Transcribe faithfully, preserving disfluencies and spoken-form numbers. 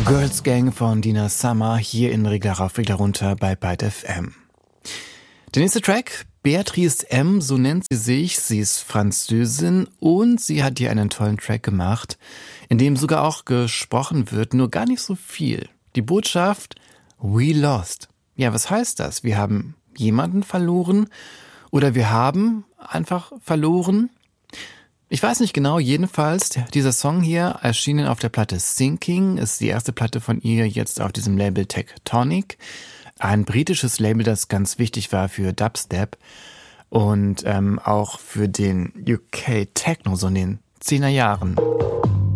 Girls Gang von Dina Summer hier in Regler rauf, Regler runter bei Byte F M. Der nächste Track, Beatrice M., so nennt sie sich. Sie ist Französin und sie hat hier einen tollen Track gemacht, in dem sogar auch gesprochen wird, nur gar nicht so viel. Die Botschaft, we lost. Ja, was heißt das? Wir haben jemanden verloren oder wir haben einfach verloren? Ich weiß nicht genau, jedenfalls, dieser Song hier, erschienen auf der Platte Sinking, ist die erste Platte von ihr jetzt auf diesem Label Tectonic. Ein britisches Label, das ganz wichtig war für Dubstep und ähm, auch für den U K Techno, so in den zehner Jahren.